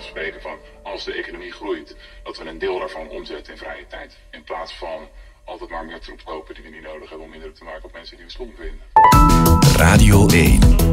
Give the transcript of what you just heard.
afspreken van als de economie groeit, dat we een deel daarvan omzetten in vrije tijd. In plaats van altijd maar meer troep kopen die we niet nodig hebben om indruk te maken op mensen die we stom vinden. Radio 1.